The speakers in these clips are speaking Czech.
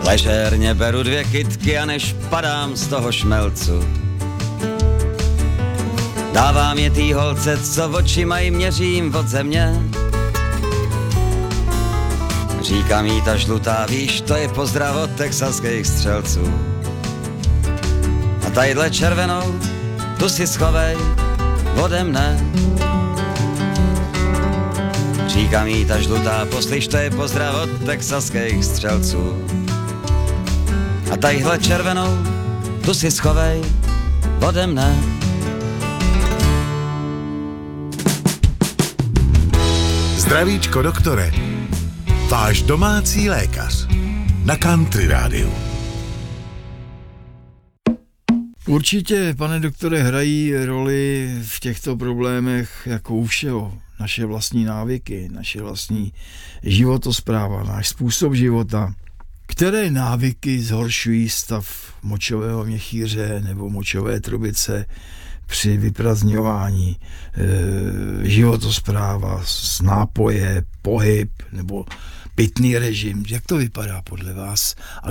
Ležérně beru 2 kytky a než padám z toho šmelcu, dávám je tý holce, co očima jí měřím od země. Říkám jí ta žlutá, víš, to je pozdrav od texaských střelců. A tadyhle červenou, tu si schovej ode mne. Říkám jí ta žlutá, poslyš, to je pozdrav od texaských střelců. A tadyhle červenou, tu si schovej ode mne. Zdravíčko, doktore. Váš domácí lékař na Country rádiu. Určitě, pane doktore, hrají roli v těchto problémech jako u všeho. Naše vlastní návyky, naše vlastní životospráva, náš způsob života. Které návyky zhoršují stav močového měchýře nebo močové trubice při vyprazňování, životospráva, nápoje, pohyb nebo pitný režim? Jak to vypadá podle vás? A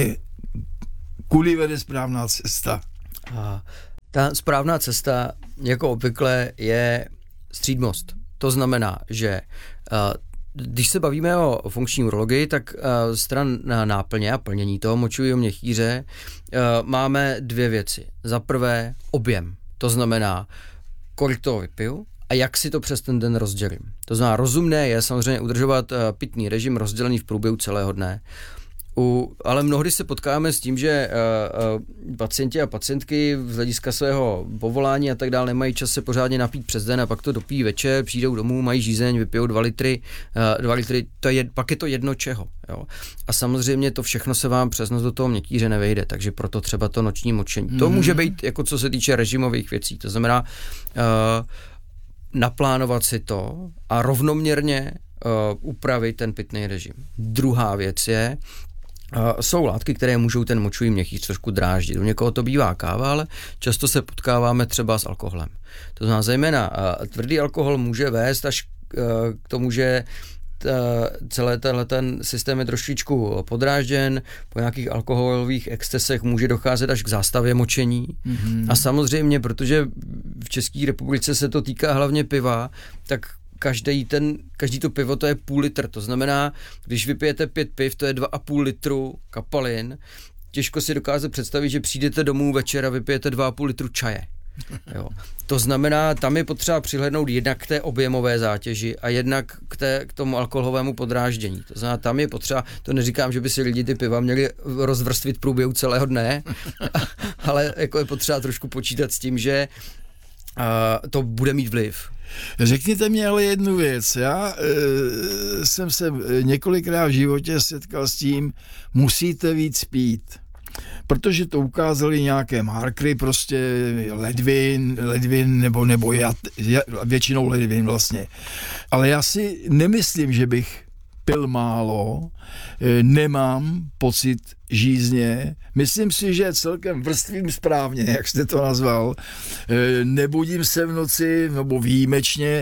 kudy vede správná cesta? A ta správná cesta, jako obvykle, je střídmost. To znamená, že když se bavíme o funkční urologii, tak stran náplně a plnění toho močového měchýře máme 2 věci. Za prvé objem, to znamená, kolik toho vypiju a jak si to přes ten den rozdělím. To znamená, rozumné je samozřejmě udržovat pitný režim rozdělený v průběhu celého dne. Ale mnohdy se potkáme s tím, že pacienti a pacientky z hlediska svého povolání a tak dále nemají čas se pořádně napít přes den a pak to dopijí večer, přijdou domů, mají žízeň, vypijou 2 litry, pak je to jedno čeho. Jo. A samozřejmě to všechno se vám přes noc do toho měchýře nevejde, takže proto třeba to noční močení. To může být, jako co se týče režimových věcí, to znamená naplánovat si to a rovnoměrně upravit ten pitný režim. Druhá věc je, jsou látky, které můžou ten močový měchýř trošku dráždit. U někoho to bývá káva, ale často se potkáváme třeba s alkoholem. To znamená, zejména tvrdý alkohol může vést až k tomu, že celý ten systém je trošičku podrážděn, po nějakých alkoholových excesech může docházet až k zástavě močení. A samozřejmě, protože v České republice se to týká hlavně piva, tak každý to pivo to je půl litr, to znamená, když vypijete 5 piv, to je 2,5 litru kapalin. Těžko si dokáže představit, že přijdete domů večer a vypijete 2,5 litru čaje. Jo. To znamená, tam je potřeba přihlédnout jednak k té objemové zátěži a jednak k tomu alkoholovému podráždění. To znamená, tam je potřeba, to neříkám, že by si lidi ty piva měli rozvrstvit v průběhu celého dne, ale jako je potřeba trošku počítat s tím, že to bude mít vliv. Řekněte mi ale jednu věc. Já jsem se několikrát v životě setkal s tím, musíte víc pít. Protože to ukázali nějaké markery, prostě ledvin nebo většinou ledvin vlastně. Ale já si nemyslím, že bych pil málo, nemám pocit žízně, myslím si, že celkem vrstvím správně, jak jste to nazval, nebudím se v noci, nebo výjimečně,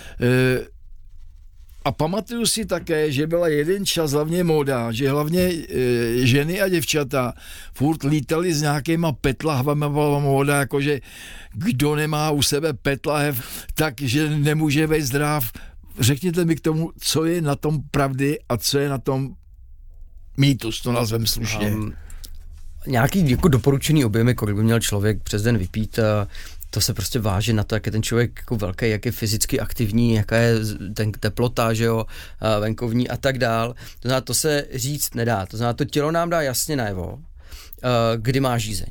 a pamatuju si také, že byla jeden čas hlavně móda, že hlavně ženy a děvčata furt lítali s nějakýma petlahvama, móda, jakože kdo nemá u sebe petlahev, takže nemůže být zdrav. Řekněte mi k tomu, co je na tom pravdy a co je na tom mýtus, to nazvem slušně. Nějaký jako doporučený objemy, kolik by měl člověk přes den vypít, to se prostě váží na to, jak je ten člověk jako velký, jak je fyzicky aktivní, jaká je teplota, že jo, venkovní a tak dál. To znamená, to se říct nedá. To znamená, to tělo nám dá jasně najevo, kdy má žízeň.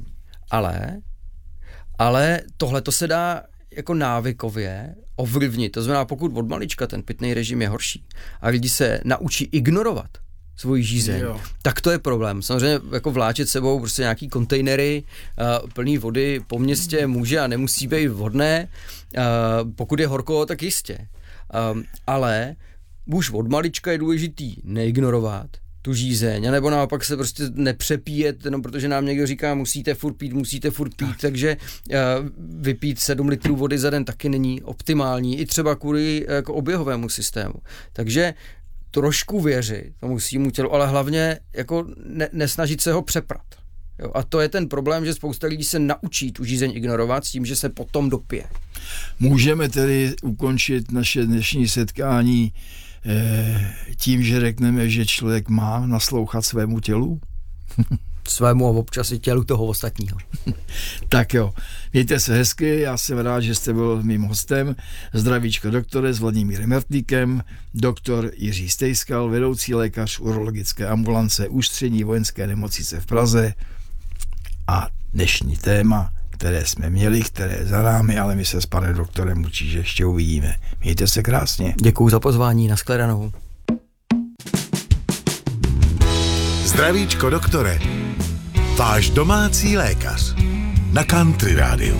Ale tohle to se dá jako návykově ovlivnit. To znamená, pokud od malička ten pitný režim je horší a lidi se naučí ignorovat svoji žízeň, tak to je problém. Samozřejmě jako vláčet sebou prostě nějaký kontejnery plný vody po městě může a nemusí být vhodné. Pokud je horko, tak jistě. Ale už od malička je důležitý neignorovat tu žízeň, nebo naopak se prostě nepřepíjet, jenom protože nám někdo říká, musíte furt pít, takže vypít 7 litrů vody za den taky není optimální, i třeba kvůli jako oběhovému systému. Takže trošku věřit tomu svýmu tělu, ale hlavně jako nesnažit se ho přeprat. Jo, a to je ten problém, že spousta lidí se naučí tu žízeň ignorovat s tím, že se potom dopije. Můžeme tedy ukončit naše dnešní setkání tím, že řekneme, že člověk má naslouchat svému tělu? Svému a občas i tělu toho ostatního. Tak jo, mějte se hezky, já jsem rád, že jste byl mým hostem. Zdravíčko doktore s Vladimírem Mertlíkem, doktor Jiří Stejskal, vedoucí lékař urologické ambulance Ústřední vojenské nemocnice v Praze. A dnešní téma, které jsme měli, které je za námi, ale my se s panem doktorem určitě ještě uvidíme. Mějte se krásně. Děkuju za pozvání, nashledanou. Zdravíčko doktore, váš domácí lékař na Country Rádiu.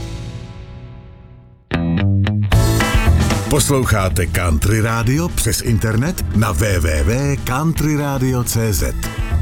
Posloucháte Country Radio přes internet na www.countryradio.cz.